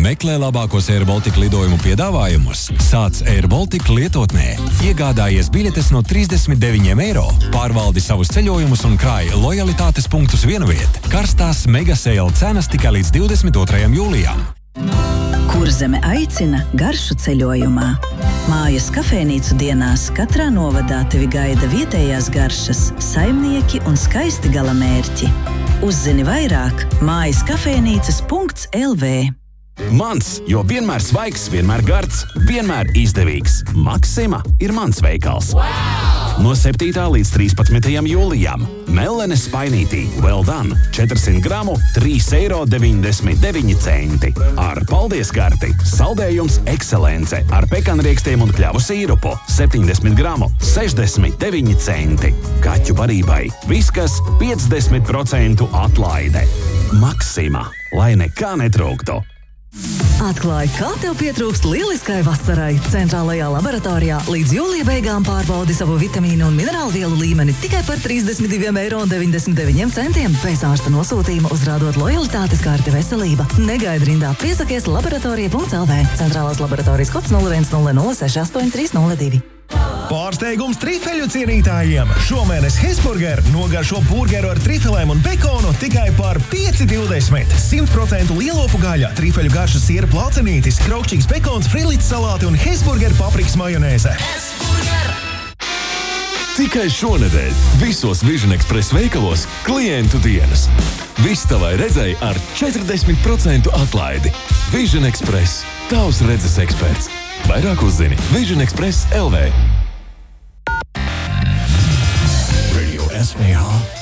Meklē labākos Air Baltica lidojumu piedāvājumus. Sāc Air Baltica lietotnē. Iegādājies biļetes no 39 eiro. Pārvaldi savus ceļojumus un krāj lojalitātes punktus vienviet. Karstās mega sale cenas tikai līdz 22. jūlijam. Kurzeme aicina garšu ceļojumā. Mājas kafejnīcu dienās katrā novadā tevi gaida vietējās garšas, saimnieki un skaisti galamērķi. Uzzini vairāk mājaskafejnīcas.lv. Mans, jo vienmēr svaigs, vienmēr gards, vienmēr izdevīgs. Maksima ir mans veikals. No 7. līdz 13. jūlijam. Mellenes spainītī, well done, 400 gramu, 3,99 eiro. Ar paldies karti, saldējums ekscelence, ar pekanriekstiem un kļavu sīrupu, 70 gramu, 69 centi. Kaķu barībai, viskas 50% atlaide. Maksima, lai nekā netrūktu. Atklāj, kā tev pietrūkst lieliskai vasarai. Centrālajā laboratorijā līdz jūlija beigām pārbaudi savu vitamīnu un minerālu vielu līmeni tikai par 32,99 eiro bez ārsta nosūtījuma, uzrādot lojalitātes karti veselība. Negaidi rindā, piesakies laboratorija.lv. Centrālās laboratorijas kods 0100683002. Pārsteigums trifeļu cienītājiem! Šomēnes Hesburger nogaršo burgeru ar trifilēm un bekonu tikai par 5,20. 100% lielopu gaļa, trifeļu garšas siera plācenītis, kraukšķīgs bekons, frilīts salāti un Hesburger paprikas majonēze. Tikai šonedēļ visos Vision Express veikalos klientu dienas. Viss tavai redzei ar 40% atlaidi. Vision Express. Tavs redzes eksperts. Vairāk uzzini Vision Express LV. Radio SMH